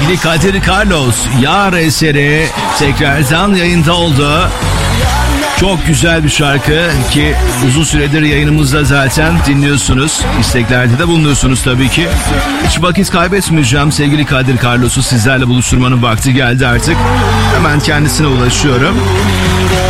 Sevgili Kadir Carlos, Yar eseri tekrardan yayında oldu. Çok güzel bir şarkı ki uzun süredir yayınımızda zaten dinliyorsunuz. İsteklerde de bulunuyorsunuz tabii ki. Hiç vakit kaybetmeyeceğim. Sevgili Kadir Carlos'u sizlerle buluşturmanın vakti geldi artık. Hemen kendisine ulaşıyorum.